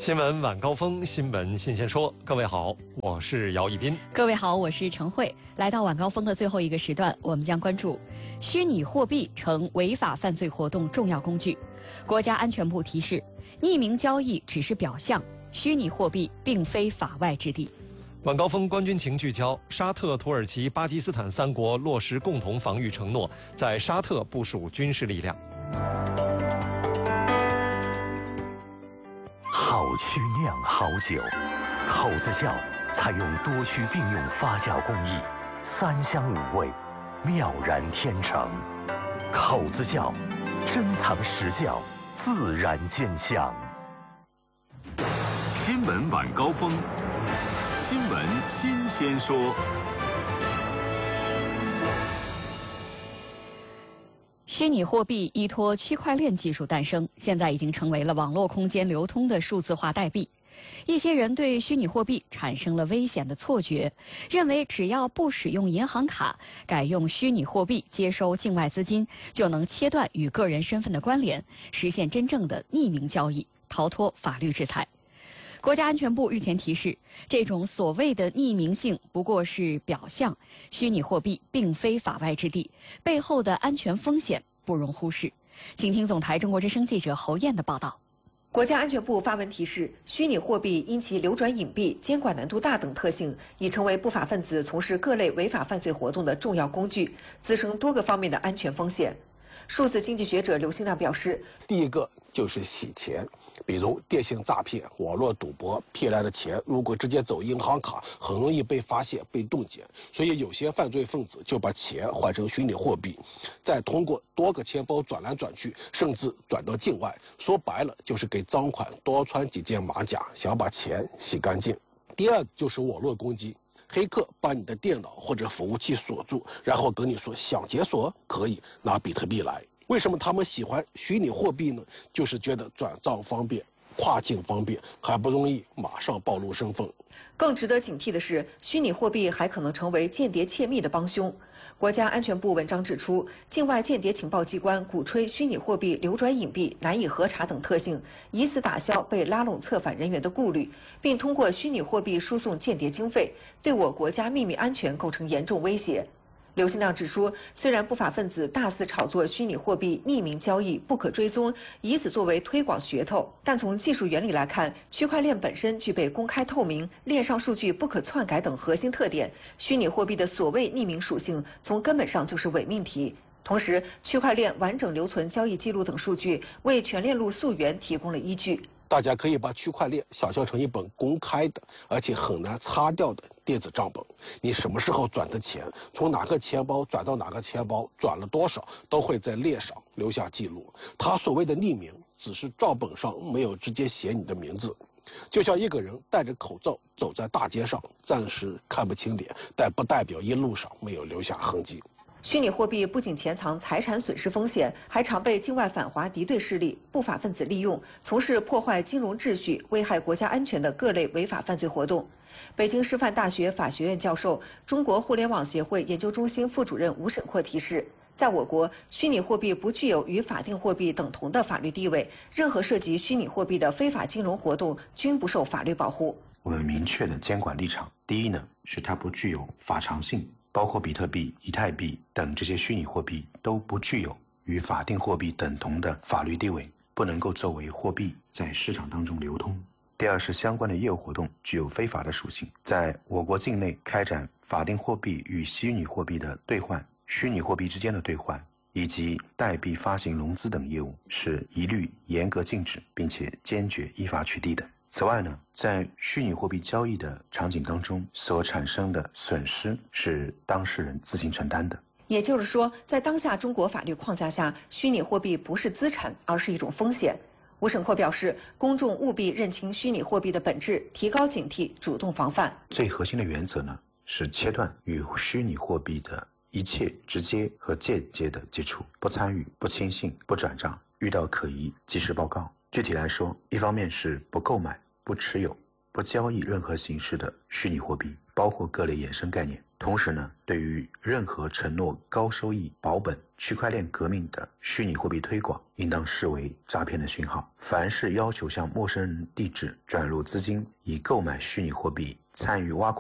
新闻晚高峰，新闻新鲜说。各位好，我是姚一斌。 各位好，我是陈慧。来到晚高峰的最后一个时段，我们将关注虚拟货币成违法犯罪活动重要工具。国家安全部提示，匿名交易只是表象，虚拟货币并非法外之地。 晚高峰官军情聚焦：沙特、土耳其、巴基斯坦三国落实共同防御承诺，在沙特部署军事力量。 好曲酿好酒，口子窖采用多区并用发酵工艺，3香5味，妙然天成。口子窖，珍藏实窖，自然见香。 新闻晚高峰，新闻新鲜说。 虚拟货币依托区块链技术诞生，现在已经成为了网络空间流通的数字化代币。一些人对虚拟货币产生了危险的错觉，认为只要不使用银行卡，改用虚拟货币接收境外资金，就能切断与个人身份的关联，实现真正的匿名交易，逃脱法律制裁。国家安全部日前提示，这种所谓的匿名性不过是表象，虚拟货币并非法外之地，背后的安全风险不容忽视。请听总台中国之声记者侯燕的报道。 国家安全部发文提示，虚拟货币因其流转隐蔽、监管难度大等特性，已成为不法分子从事各类违法犯罪活动的重要工具，滋生多个方面的安全风险。数字经济学者刘兴亮表示， 第一个就是洗钱，比如电信诈骗、网络赌博骗来的钱，如果直接走银行卡，很容易被发现、被冻结。所以有些犯罪分子就把钱换成虚拟货币，再通过多个钱包转来转去，甚至转到境外。说白了，就是给赃款多穿几件马甲，想把钱洗干净。第二就是网络攻击。黑客把你的电脑或者服务器锁住，然后跟你说想解锁可以拿比特币来。为什么他们喜欢虚拟货币呢？就是觉得转账方便、跨境方便，还不容易马上暴露身份。 更值得警惕的是，虚拟货币还可能成为间谍窃密的帮凶。国家安全部文章指出，境外间谍情报机关鼓吹虚拟货币流转隐蔽、难以核查等特性，以此打消被拉拢策反人员的顾虑，并通过虚拟货币输送间谍经费，对我国家秘密安全构成严重威胁。刘兴亮指出，虽然不法分子大肆炒作虚拟货币匿名交易不可追踪，以此作为推广噱头，但从技术原理来看，区块链本身具备公开透明、链上数据不可篡改等核心特点。虚拟货币的所谓匿名属性，从根本上就是伪命题。同时，区块链完整留存交易记录等数据，为全链路溯源提供了依据。 大家可以把区块链想象成一本公开的，而且很难擦掉的电子账本。你什么时候转的钱，从哪个钱包转到哪个钱包，转了多少，都会在链上留下记录。它所谓的匿名，只是账本上没有直接写你的名字。就像一个人戴着口罩走在大街上，暂时看不清脸，但不代表一路上没有留下痕迹。 虚拟货币不仅潜藏财产损失风险，还常被境外反华敌对势力、不法分子利用，从事破坏金融秩序、危害国家安全的各类违法犯罪活动。北京师范大学法学院教授、中国互联网协会研究中心副主任吴沈阔提示，在我国，虚拟货币不具有与法定货币等同的法律地位，任何涉及虚拟货币的非法金融活动均不受法律保护。 我们明确的监管立场，第一呢，是它不具有法偿性。包括比特币、以太币等这些虚拟货币都不具有与法定货币等同的法律地位，不能够作为货币在市场当中流通。第二是相关的业务活动具有非法的属性，在我国境内开展法定货币与虚拟货币的兑换、虚拟货币之间的兑换以及代币发行融资等业务是一律严格禁止，并且坚决依法取缔的。此外呢，在虚拟货币交易的场景当中所产生的损失是当事人自行承担的。 也就是说，在当下中国法律框架下，虚拟货币不是资产，而是一种风险。吴沈阔表示，公众务必认清虚拟货币的本质，提高警惕，主动防范。 最核心的原则呢，是切断与虚拟货币的一切直接和间接的接触，不参与、不轻信、不转账，遇到可疑及时报告。具体来说，一方面是不购买、不持有、不交易任何形式的虚拟货币，包括各类衍生概念。 同时呢，对于任何承诺高收益、保本、区块链革命的虚拟货币推广，应当视为诈骗的讯号。凡是要求向陌生人地址转入资金以购买虚拟货币、参与挖矿